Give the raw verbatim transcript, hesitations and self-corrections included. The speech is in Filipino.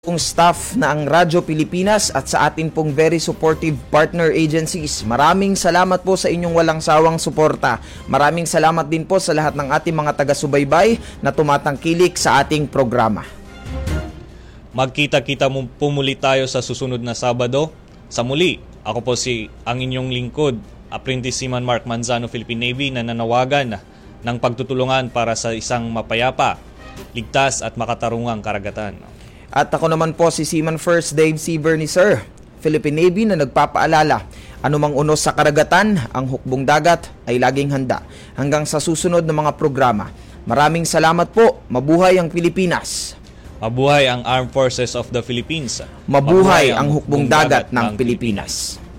Pong staff na ang Radyo Pilipinas at sa atin pong very supportive partner agencies. Maraming salamat po sa inyong walang sawang suporta. Maraming salamat din po sa lahat ng ating mga taga-subaybay na tumatangkilik sa ating programa. Magkita-kita po muli tayo sa susunod na Sabado. Sa muli, ako po si ang inyong lingkod, Apprentice Seaman Mark Manzano, Philippine Navy, na nanawagan ng pagtutulungan para sa isang mapayapa, ligtas at makatarungang karagatan. At ako naman po si Seaman First Dave C. Bernie, Sir, Philippine Navy, na nagpapaalala, anumang unos sa karagatan, ang hukbong dagat ay laging handa. Hanggang sa susunod na mga programa. Maraming salamat po. Mabuhay ang Pilipinas. Mabuhay ang Armed Forces of the Philippines. Mabuhay ang hukbong dagat ng Pilipinas.